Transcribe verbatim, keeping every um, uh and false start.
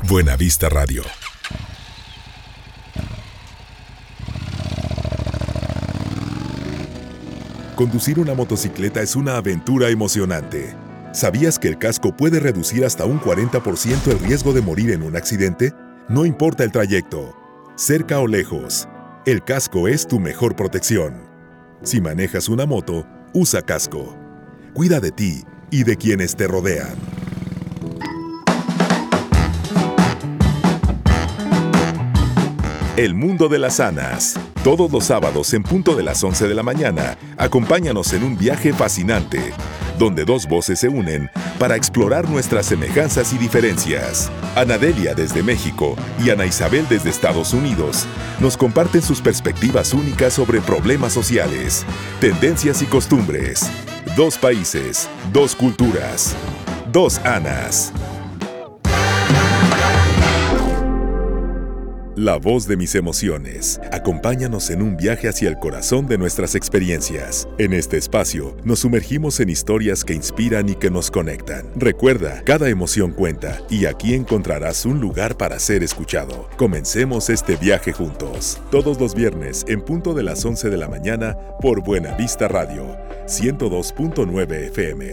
Buenavista Radio. Conducir una motocicleta es una aventura emocionante. ¿Sabías que el casco puede reducir hasta un cuarenta por ciento el riesgo de morir en un accidente? No importa el trayecto, cerca o lejos, el casco es tu mejor protección. Si manejas una moto, usa casco. Cuida de ti y de quienes te rodean. El mundo de las ANAS. Todos los sábados en punto de las once de la mañana, acompáñanos en un viaje fascinante, donde dos voces se unen para explorar nuestras semejanzas y diferencias. Ana Delia desde México y Ana Isabel desde Estados Unidos nos comparten sus perspectivas únicas sobre problemas sociales, tendencias y costumbres. Dos países, dos culturas, dos ANAS. La voz de mis emociones. Acompáñanos en un viaje hacia el corazón de nuestras experiencias. En este espacio, nos sumergimos en historias que inspiran y que nos conectan. Recuerda, cada emoción cuenta y aquí encontrarás un lugar para ser escuchado. Comencemos este viaje juntos. Todos los viernes, en punto de las once de la mañana, por Buenavista Radio, ciento dos punto nueve F M.